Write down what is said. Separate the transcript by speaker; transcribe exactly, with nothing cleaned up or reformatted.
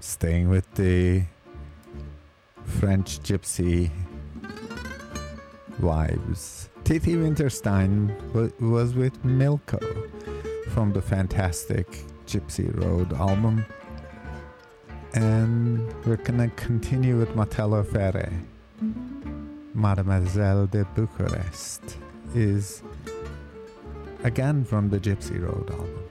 Speaker 1: staying with the French gypsy vibes. Titi Winterstein w- was with Milko from the fantastic Gypsy Road album. And we're gonna continue with Matelo Ferre. Mademoiselle de Bucharest is again from the Gypsy Road album.